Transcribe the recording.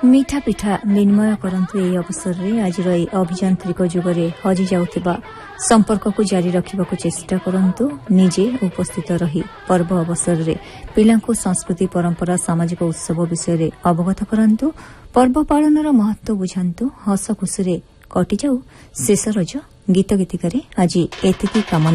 ମିଠା ପିଠା ବିନିମୟ କରନ୍ତୁ। ଏହି ଅବସରରେ ଆଜିର ଏହି ଅଭିଯାନ୍ତ୍ରିକ ଯୁଗରେ ହଜି ଯାଉଥିବା ସମ୍ପର୍କକୁ ଜାରି ରଖିବାକୁ ଚେଷ୍ଟା କରନ୍ତୁ। ନିଜେ ଉପସ୍ଥିତ ରହି ପର୍ବ ଅବସରରେ ପିଲାଙ୍କୁ ସଂସ୍କୃତି, ପରମ୍ପରା, ସାମାଜିକ ଉତ୍ସବ ବିଷୟରେ ଅବଗତ କରାନ୍ତୁ। ପର୍ବ ପାଳନର ମହତ୍ୱ ବୁଝାନ୍ତୁ। ହସ ଖୁସିରେ କଟିଯାଉ ଶେଷ ରଜ। ଗୀତ ଗୀତିକାରେ ଆଜି ଏତିକି କାମନା।